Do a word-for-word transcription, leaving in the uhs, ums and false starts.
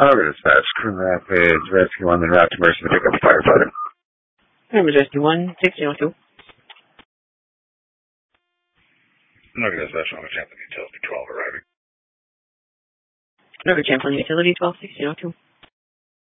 Over dispatch, Coon Rapids, Rescue one, then route to Mercy to pick up a firefighter. Numbers Rescue one, sixteen oh two. Over dispatch, on the Champlain Utility twelve arriving. Over Champlain Utility twelve, sixteen oh two.